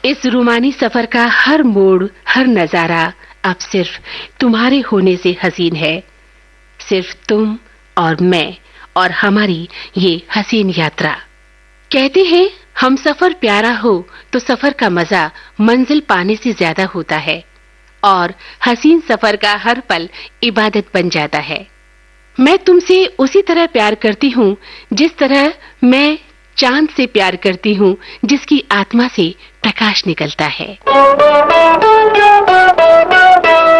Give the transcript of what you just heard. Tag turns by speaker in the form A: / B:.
A: इस रूमानी सफर का हर मोड़, हर नजारा अब सिर्फ तुम्हारे होने से हसीन है। सिर्फ तुम और मैं और हमारी ये हसीन यात्रा। कहते हैं हम सफर प्यारा हो तो सफर का मजा मंजिल पाने से ज्यादा होता है और हसीन सफर का हर पल इबादत बन जाता है। मैं तुमसे उसी तरह प्यार करती हूँ जिस तरह मैं चांद से प्यार करती हूँ, जिसकी आत्मा से प्रकाश निकलता है।